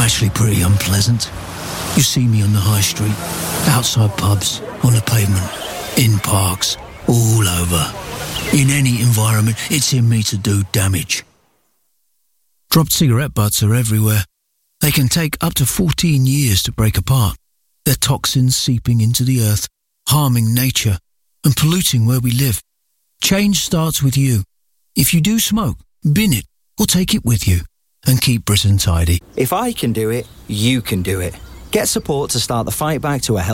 actually pretty unpleasant. You see me on the high street, outside pubs, on the pavement, in parks, all over. In any environment, it's in me to do damage. Dropped cigarette butts are everywhere. They can take up to 14 years to break apart. Their toxins seeping into the earth, harming nature and polluting where we live. Change starts with you. If you do smoke, bin it or take it with you and keep Britain tidy. If I can do it, you can do it. Get support to start the fight back to a healthy